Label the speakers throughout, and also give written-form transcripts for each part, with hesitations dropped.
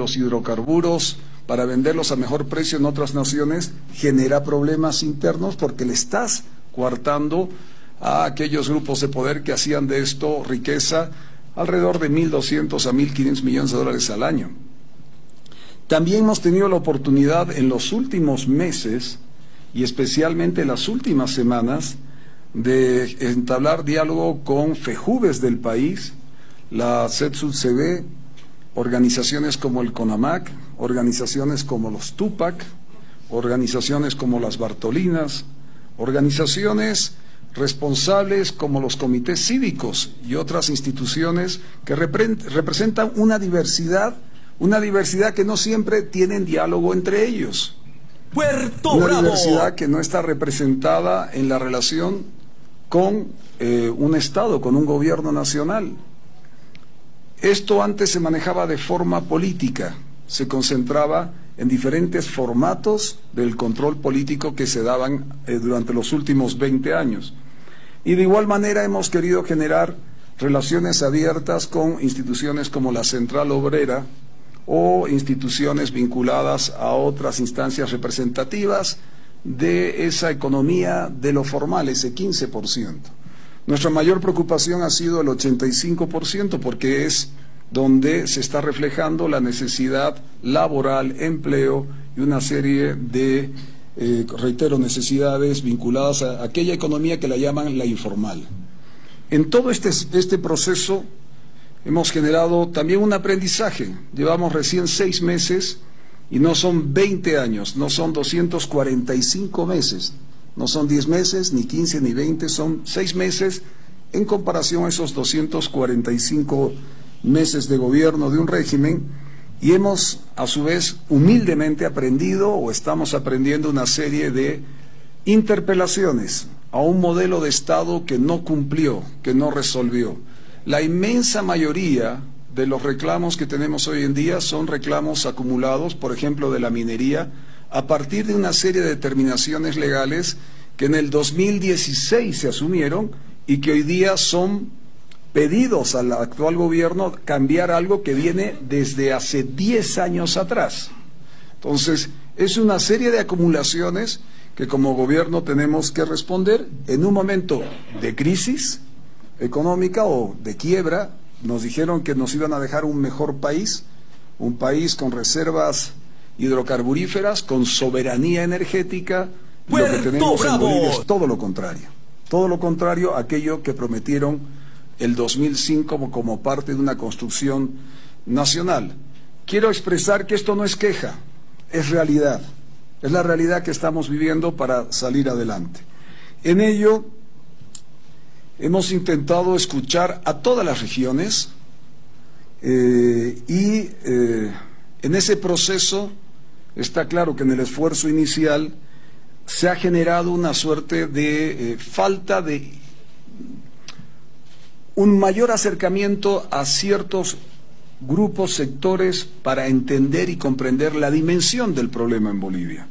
Speaker 1: los hidrocarburos para venderlos a mejor precio en otras naciones, genera problemas internos porque le estás coartando a aquellos grupos de poder que hacían de esto riqueza alrededor de 1.200 a 1.500 millones de dólares al año. También hemos tenido la oportunidad en los últimos meses y especialmente en las últimas semanas de entablar diálogo con FEJUVES del país, la CETSUD-CB, organizaciones como el CONAMAC, organizaciones como los TUPAC, organizaciones como las Bartolinas, organizaciones responsables como los comités cívicos y otras instituciones que representan una diversidad que no siempre tienen diálogo entre ellos.
Speaker 2: ¡Puerto
Speaker 1: Una
Speaker 2: Bravo!
Speaker 1: diversidad que no está representada en la relación con un Estado, con un gobierno nacional. Esto antes se manejaba de forma política, se concentraba en diferentes formatos del control político que se daban durante los últimos 20 años. Y de igual manera hemos querido generar relaciones abiertas con instituciones como la Central Obrera o instituciones vinculadas a otras instancias representativas de esa economía de lo formal, ese 15%. Nuestra mayor preocupación ha sido el 85%, porque es donde se está reflejando la necesidad laboral, empleo y una serie de, reitero, necesidades vinculadas a aquella economía que la llaman la informal. En todo este proceso hemos generado también un aprendizaje. Llevamos recién 6 meses y no son 20 años, no son 245 meses. No son 10 meses, ni 15, ni 20, son 6 meses en comparación a esos 245 meses de gobierno de un régimen, y hemos, a su vez, humildemente aprendido o estamos aprendiendo una serie de interpelaciones a un modelo de Estado que no cumplió, que no resolvió. La inmensa mayoría de los reclamos que tenemos hoy en día son reclamos acumulados, por ejemplo, de la minería, a partir de una serie de determinaciones legales que en el 2016 se asumieron y que hoy día son pedidos al actual gobierno cambiar algo que viene desde hace 10 años atrás. Entonces, es una serie de acumulaciones que como gobierno tenemos que responder en un momento de crisis económica o de quiebra. Nos dijeron que nos iban a dejar un mejor país, un país con reservas hidrocarburíferas, con soberanía energética. Lo que tenemos en Bolivia es todo lo contrario a aquello que prometieron el 2005 como parte de una construcción nacional. Quiero expresar que esto no es queja, es realidad, es la realidad que estamos viviendo para salir adelante. En ello hemos intentado escuchar a todas las regiones y en ese proceso está claro que en el esfuerzo inicial se ha generado una suerte de falta de un mayor acercamiento a ciertos grupos, sectores, para entender y comprender la dimensión del problema en Bolivia.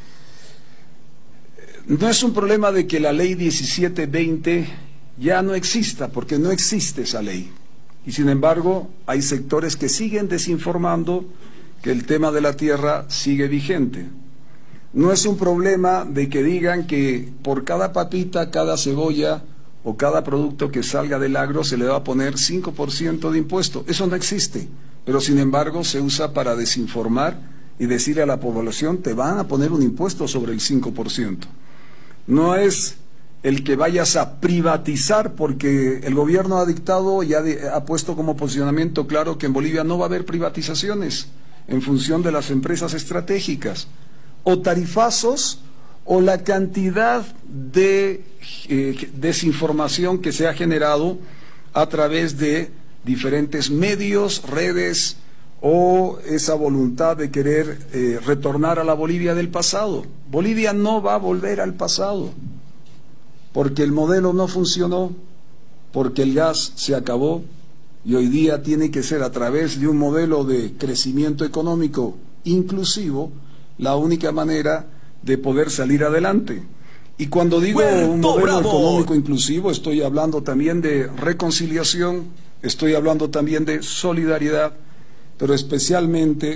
Speaker 1: No es un problema de que la ley 1720 ya no exista, porque no existe esa ley. Y sin embargo, hay sectores que siguen desinformando que el tema de la tierra sigue vigente. No es un problema de que digan que por cada papita, cada cebolla o cada producto que salga del agro se le va a poner 5% de impuesto. Eso no existe, pero sin embargo se usa para desinformar y decirle a la población: te van a poner un impuesto sobre el 5%. No es el que vayas a privatizar, porque el gobierno ha dictado y ha puesto como posicionamiento claro que en Bolivia no va a haber privatizaciones en función de las empresas estratégicas, o tarifazos, o la cantidad de desinformación que se ha generado a través de diferentes medios, redes, o esa voluntad de querer retornar a la Bolivia del pasado. Bolivia no va a volver al pasado, porque el modelo no funcionó, porque el gas se acabó, y hoy día tiene que ser a través de un modelo de crecimiento económico inclusivo la única manera de poder salir adelante. Y cuando digo un modelo económico inclusivo, estoy hablando también de reconciliación, estoy hablando también de solidaridad, pero especialmente